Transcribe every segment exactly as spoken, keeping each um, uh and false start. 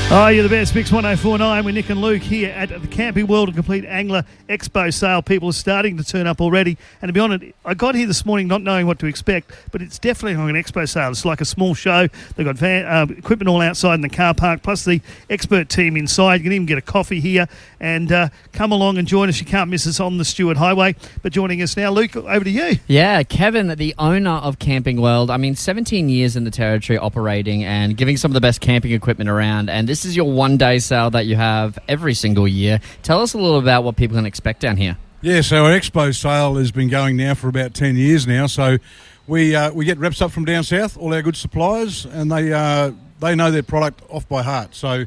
Oh, you're the best. Mix one oh four point nine with Nick and Luke here at the Camping World and Complete Angler Expo sale. People are starting to turn up already. And to be honest, I got here this morning not knowing what to expect, but it's definitely like an expo sale. It's like a small show. They've got van, uh, equipment all outside in the car park, plus the expert team inside. You can even get a coffee here. And uh, come along and join us. You can't miss us on the Stewart Highway. But joining us now, Luke, over to you. Yeah, Kevin, the owner of Camping World. I mean, seventeen years in the territory operating and giving some of the best camping equipment around. And this This is your one-day sale that you have every single year. Tell us a little about what people can expect down here. Yeah, so our expo sale has been going now for about ten years now. So we uh, we get reps up from down south, all our good suppliers, and they uh, they know their product off by heart. So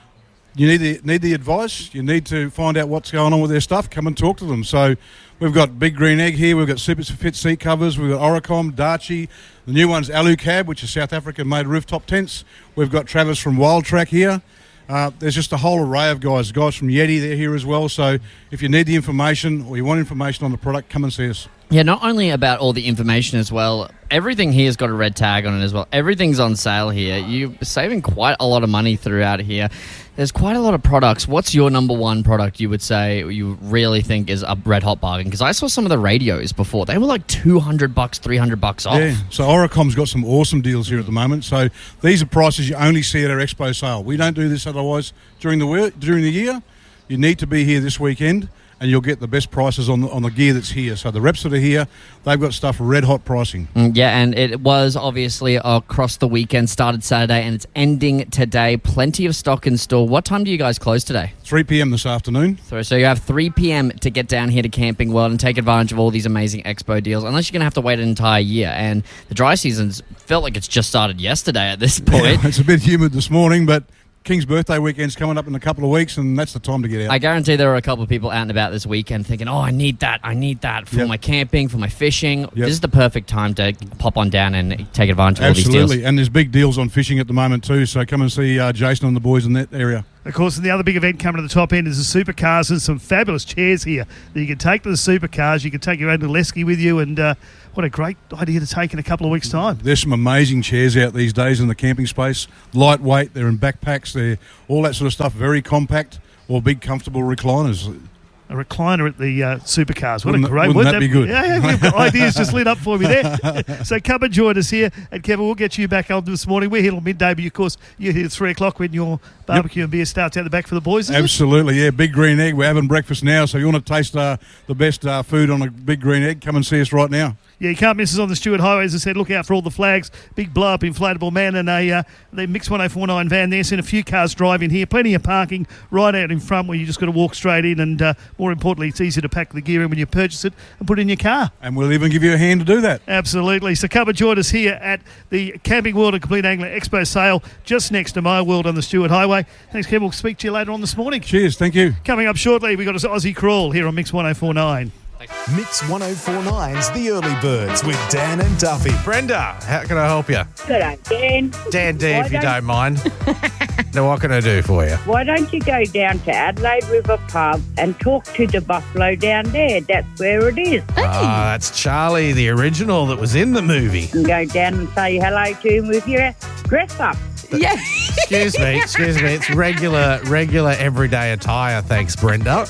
you need the, need the advice. You need to find out what's going on with their stuff. Come and talk to them. So we've got Big Green Egg here. We've got Super Fit seat covers. We've got Oricom, Darchi. The new one's Alucab, which is South African-made rooftop tents. We've got Travis from Wild Track here. Uh, there's just a whole array of guys. Guys from Yeti, they're here as well. So if you need the information or you want information on the product, come and see us. Yeah, not only about all the information as well, everything here's got a red tag on it as well. Everything's on sale here. You're saving quite a lot of money throughout here. There's quite a lot of products. What's your number one product you would say you really think is a red hot bargain? Because I saw some of the radios before. They were like two hundred bucks, three hundred bucks off. Yeah, so Oricom's got some awesome deals here at the moment. So these are prices you only see at our expo sale. We don't do this otherwise during the during the year. You need to be here this weekend, and you'll get the best prices on the, on the gear that's here. So the reps that are here, they've got stuff red-hot pricing. Mm, yeah, and it was obviously across the weekend, started Saturday, and it's ending today. Plenty of stock in store. What time do you guys close today? three p.m. this afternoon. So, so you have three p.m. to get down here to Camping World and take advantage of all these amazing expo deals, unless you're going to have to wait an entire year. And the dry season's felt like it's just started yesterday at this point. Yeah, it's a bit humid this morning, but King's birthday weekend's coming up in a couple of weeks, and that's the time to get out. I guarantee there are a couple of people out and about this weekend thinking, oh, I need that, I need that for yep. my camping, for my fishing. Yep. This is the perfect time to pop on down and take advantage of Absolutely. all these deals. Absolutely, and there's big deals on fishing at the moment too, so come and see uh, Jason and the boys in that area. Of course, and the other big event coming to the top end is the supercars and some fabulous chairs here that you can take to the supercars. You can take your own Lesky with you, and uh, what a great idea to take in a couple of weeks' time. There's some amazing chairs out these days in the camping space. Lightweight, they're in backpacks, they're all that sort of stuff, very compact, or big, comfortable recliners. A recliner at the uh, supercars. What wouldn't a great... Wouldn't wouldn't that, that be good? Yeah, yeah, we've got ideas just lit up for me there. So come and join us here. And Kevin, we'll get you back on this morning. We're here till midday, but of course, you're here at three o'clock when your barbecue yep. and beer starts out the back for the boys, is Absolutely, it? yeah. Big Green Egg. We're having breakfast now, so if you want to taste uh, the best uh, food on a Big Green Egg, come and see us right now. Yeah, you can't miss us on the Stewart Highway. As I said, look out for all the flags. Big blow-up inflatable man and a uh, the Mix one oh four point nine van there. Seen a few cars drive in here. Plenty of parking right out in front where you just got to walk straight in. And uh, more importantly, it's easy to pack the gear in when you purchase it and put it in your car. And we'll even give you a hand to do that. Absolutely. So come and join us here at the Camping World and Complete Angler Expo sale just next to My World on the Stewart Highway. Thanks, Kevin. We'll speak to you later on this morning. Cheers. Thank you. Coming up shortly, we've got an Aussie Crawl here on Mix one oh four point nine. Mix one oh four point nine's The Early Birds with Dan and Duffy. Brenda, how can I help you? Good day, Dan. Dan D, Why if you don't- don't mind. Now, what can I do for you? Why don't you go down to Adelaide River Pub and talk to the buffalo down there? That's where it is. Ah, that's Charlie, the original that was in the movie. And go down and say hello to him with your dress up. Yeah. Excuse me, excuse me. It's regular, regular everyday attire, thanks, Brenda.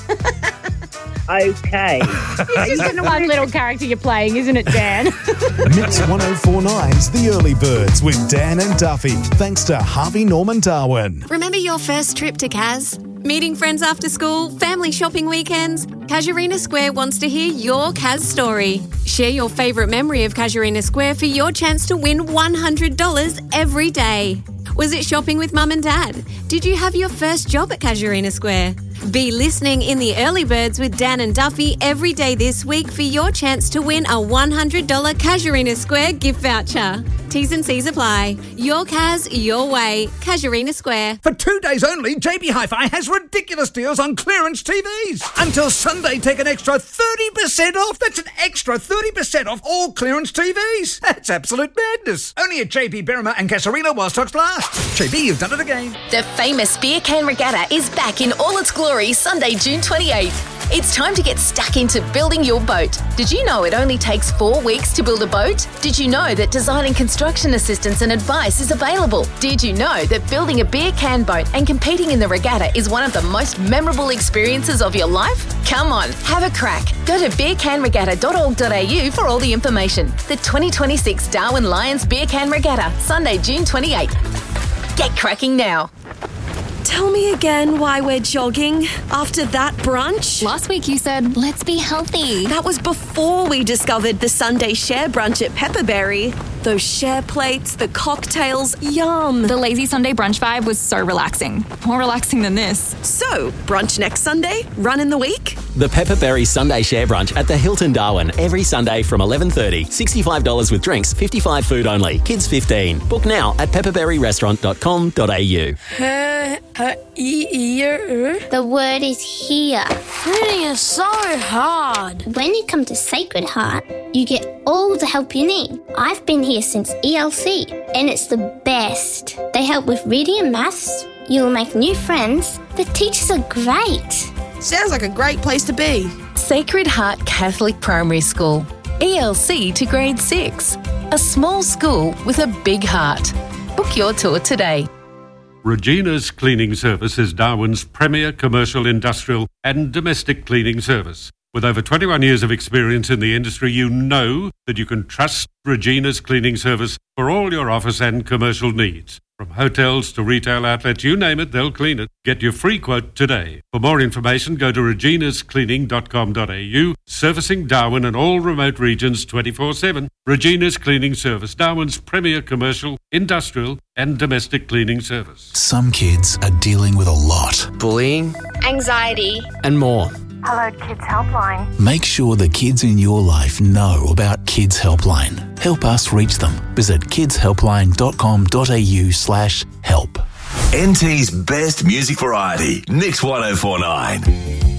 Okay. It's just a fun little character you're playing, isn't it, Dan? Mix one oh four point nine's The Early Birds with Dan and Duffy. Thanks to Harvey Norman Darwin. Remember your first trip to Kaz? Meeting friends after school, family shopping weekends? Casuarina Square wants to hear your Kaz story. Share your favourite memory of Casuarina Square for your chance to win one hundred dollars every day. Was it shopping with mum and dad? Did you have your first job at Casuarina Square? Be listening in the Early Birds with Dan and Duffy every day this week for your chance to win a one hundred dollars Casuarina Square gift voucher. T's and C's apply. Your Kaz, your way. Casuarina Square. For two days only, J B Hi-Fi has ridiculous deals on clearance T Vs. Until Sunday, take an extra thirty percent off. That's an extra thirty percent off all clearance T Vs. That's absolute madness. Only at J B Berrima and Casuarina while stocks last. J B, you've done it again. The famous Beer Can Regatta is back in all its glory Sunday, June twenty-eighth. It's time to get stuck into building your boat. Did you know it only takes four weeks to build a boat? Did you know that design and construction assistance and advice is available? Did you know that building a beer can boat and competing in the regatta is one of the most memorable experiences of your life? Come on, have a crack. Go to beer can regatta dot org dot a u for all the information. The twenty twenty-six Darwin Lions Beer Can Regatta, Sunday, June twenty-eighth. Get cracking now. Tell me again why we're jogging after that brunch. Last week you said, let's be healthy. That was before we discovered the Sunday share brunch at Pepperberry. Those share plates, the cocktails, yum. The lazy Sunday brunch vibe was so relaxing. More relaxing than this. So, brunch next Sunday? Run in the week? The Pepperberry Sunday share brunch at the Hilton Darwin every Sunday from eleven thirty. sixty-five dollars with drinks, fifty-five dollars food only. Kids fifteen. Book now at pepperberry restaurant dot com dot a u. The word is here. Reading is so hard. When you come to Sacred Heart, you get all the help you need. I've been here since E L C, and it's the best. They help with reading and maths. You'll make new friends. The teachers are great. Sounds like a great place to be. Sacred Heart Catholic Primary School. E L C to grade six. A small school with a big heart. Book your tour today. Regina's Cleaning Service is Darwin's premier commercial, industrial and domestic cleaning service. With over twenty-one years of experience in the industry, you know that you can trust Regina's Cleaning Service for all your office and commercial needs. From hotels to retail outlets, you name it, they'll clean it. Get your free quote today. For more information, go to reginas cleaning dot com dot a u, servicing Darwin and all remote regions twenty-four seven. Regina's Cleaning Service, Darwin's premier commercial, industrial and domestic cleaning service. Some kids are dealing with a lot. Bullying. Anxiety. And more. Hello, Kids Helpline. Make sure the kids in your life know about Kids Helpline. Help us reach them. Visit kids helpline dot com dot a u slash help. N T's best music variety, Mix one oh four nine.